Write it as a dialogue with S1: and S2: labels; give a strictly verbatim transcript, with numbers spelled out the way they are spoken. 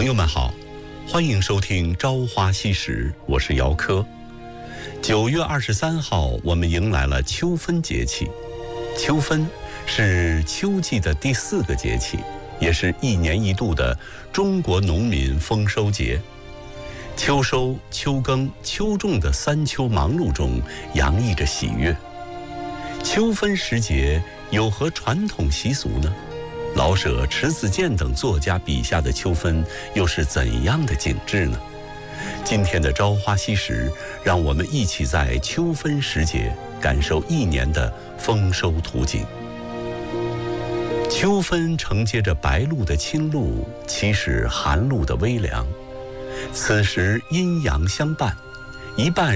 S1: 朋友们好，欢迎收听《朝花夕拾》，我是姚科。九月二十三号，我们迎来了秋分节气。秋分是秋季的第四个节气，也是一年一度的中国农民丰收节。秋收、秋耕、秋种的三秋忙碌中，洋溢着喜悦。秋分时节有何传统习俗呢？老舍、迟子建等作家笔下的秋分又是怎样的景致呢？今天的朝花夕拾，让我们一起在秋分时节感受一年的丰收图景。秋分承接着白露的清露，驱使寒露的微凉。此时阴阳相伴，一半